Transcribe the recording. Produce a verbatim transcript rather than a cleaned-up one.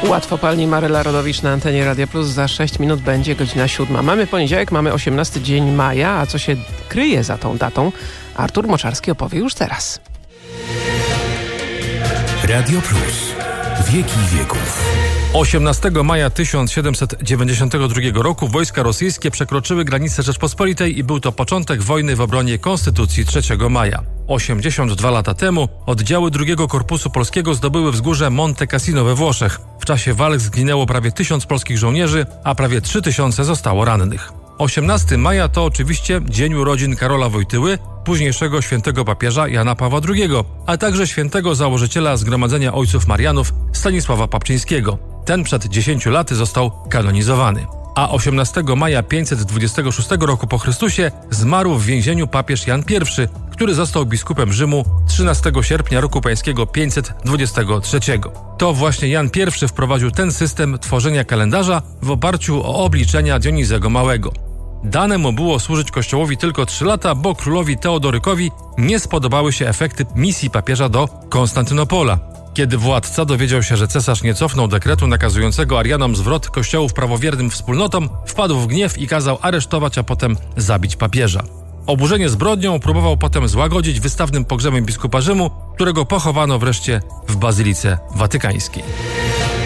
Łatwopalnie Maryla Rodowicz na antenie Radia Plus. Za sześć minut będzie godzina siódma. Mamy poniedziałek, mamy osiemnasty dzień maja, a co się kryje za tą datą, Artur Moczarski opowie już teraz. Radio Plus. Wieki wieków. osiemnastego maja tysiąc siedemset dziewięćdziesiątego drugiego roku wojska rosyjskie przekroczyły granice Rzeczpospolitej i był to początek wojny w obronie Konstytucji trzeciego maja. osiemdziesiąt dwa lata temu oddziały drugiego Korpusu Polskiego zdobyły wzgórze Monte Cassino we Włoszech. W czasie walk zginęło prawie tysiąc polskich żołnierzy, a prawie trzy tysiące zostało rannych. osiemnastego maja to oczywiście dzień urodzin Karola Wojtyły, późniejszego świętego papieża Jana Pawła drugiego, a także świętego założyciela Zgromadzenia Ojców Marianów Stanisława Papczyńskiego. Ten przed dziesięciu laty został kanonizowany. A osiemnastego maja pięćset dwudziestego szóstego roku po Chrystusie zmarł w więzieniu papież Jan I, który został biskupem Rzymu trzynastego sierpnia roku pańskiego pięćset dwudziestego trzeciego. To właśnie Jan I wprowadził ten system tworzenia kalendarza w oparciu o obliczenia Dionizego Małego. Dane mu było służyć Kościołowi tylko trzy lata, bo królowi Teodorykowi nie spodobały się efekty misji papieża do Konstantynopola. Kiedy władca dowiedział się, że cesarz nie cofnął dekretu nakazującego Arianom zwrot kościołów prawowiernym wspólnotom, wpadł w gniew i kazał aresztować, a potem zabić papieża. Oburzenie zbrodnią próbował potem złagodzić wystawnym pogrzebem biskupa Rzymu, którego pochowano wreszcie w Bazylice Watykańskiej.